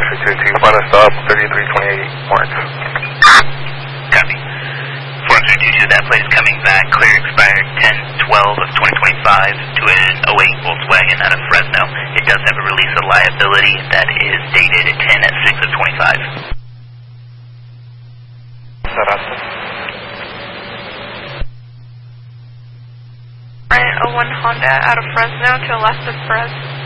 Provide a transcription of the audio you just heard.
622, final stop, 3328 March. Copy. 422, that plate is coming back, clear expired 10/12 of 2025 to an 08 Volkswagen out of Fresno. It does have a release of liability that is dated 10/6 of 25. Ryan 01 Honda out of Fresno to left of Fres.